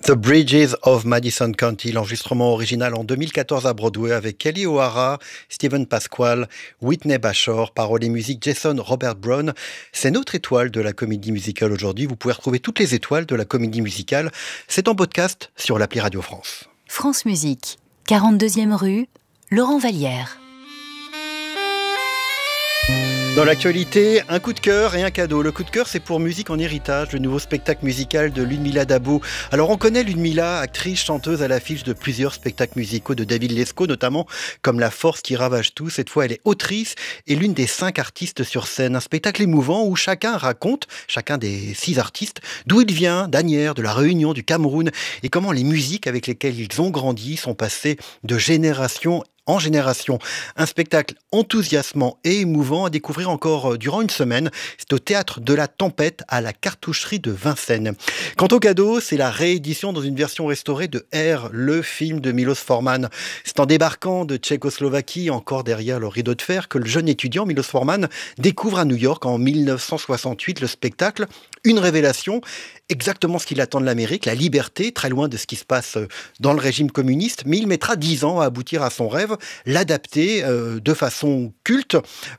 The Bridges of Madison County, l'enregistrement original en 2014 à Broadway avec Kelly O'Hara, Steven Pasquale, Whitney Bashore, paroles et musique Jason Robert Brown. C'est notre étoile de la comédie musicale aujourd'hui. Vous pouvez retrouver toutes les étoiles de la comédie musicale. C'est en podcast sur l'appli Radio France. France Musique, 42e rue, Laurent Vallière. Dans l'actualité, un coup de cœur et un cadeau. Le coup de cœur, c'est pour Musique en héritage, le nouveau spectacle musical de Ludmilla Dabo. Alors on connaît Ludmilla, actrice, chanteuse à l'affiche de plusieurs spectacles musicaux de David Lescaut, notamment comme La Force qui ravage tout. Cette fois, elle est autrice et l'une des 5 artistes sur scène. Un spectacle émouvant où chacun raconte, chacun des 6 artistes, d'où il vient, d'Asnières, de La Réunion, du Cameroun, et comment les musiques avec lesquelles ils ont grandi sont passées de génération en génération. Un spectacle enthousiasmant et émouvant à découvrir encore durant une semaine. C'est au Théâtre de la Tempête à la Cartoucherie de Vincennes. Quant au cadeau, c'est la réédition dans une version restaurée de R, le film de Milos Forman. C'est en débarquant de Tchécoslovaquie, encore derrière le rideau de fer, que le jeune étudiant Milos Forman découvre à New York en 1968 le spectacle. Une révélation, exactement ce qu'il attend de l'Amérique, la liberté, très loin de ce qui se passe dans le régime communiste, mais il mettra 10 ans à aboutir à son rêve, l'adapter de façon culte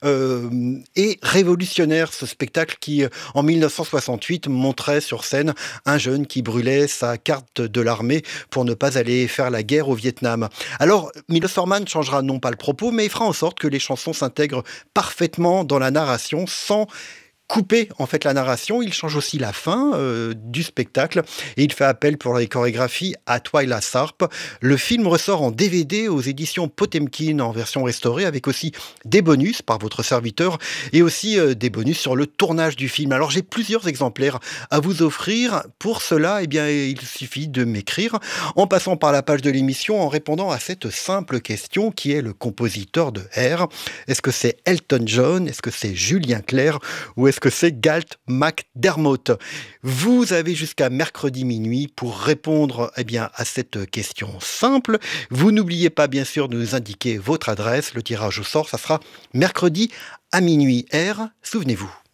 et révolutionnaire, ce spectacle qui, en 1968, montrait sur scène un jeune qui brûlait sa carte de l'armée pour ne pas aller faire la guerre au Vietnam. Alors, Milos Forman changera non pas le propos, mais il fera en sorte que les chansons s'intègrent parfaitement dans la narration sans couper en fait la narration. Il change aussi la fin du spectacle et il fait appel pour les chorégraphies à Twyla Tharp. Le film ressort en DVD aux éditions Potemkin en version restaurée avec aussi des bonus par votre serviteur et aussi des bonus sur le tournage du film. Alors j'ai plusieurs exemplaires à vous offrir. Pour cela, eh bien, il suffit de m'écrire en passant par la page de l'émission en répondant à cette simple question: qui est le compositeur de R? Est-ce que c'est Elton John? Est-ce que c'est Julien Clerc? Ou est-ce que c'est Galt MacDermot? Vous avez jusqu'à mercredi minuit pour répondre à cette question simple. Vous n'oubliez pas bien sûr de nous indiquer votre adresse. Le tirage au sort, ça sera mercredi à minuit. R, souvenez-vous.